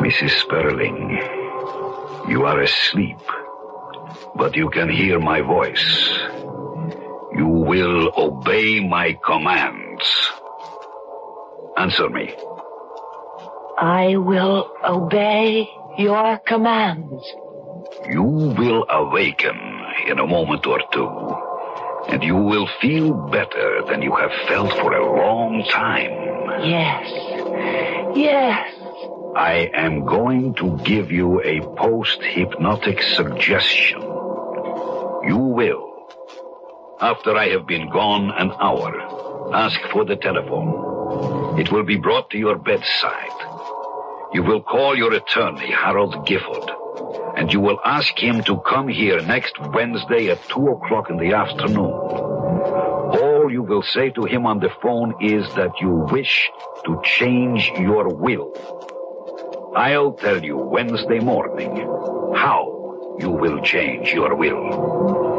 Mrs. Sperling, you are asleep, but you can hear my voice. You will obey my commands. Answer me. I will obey your commands. You will awaken in a moment or two, and you will feel better than you have felt for a long time. Yes. Yes. I am going to give you a post-hypnotic suggestion. You will, after I have been gone an hour, ask for the telephone. It will be brought to your bedside. You will call your attorney, Harold Gifford, and you will ask him to come here next Wednesday at 2 o'clock in the afternoon. All you will say to him on the phone is that you wish to change your will. I'll tell you Wednesday morning how you will change your will.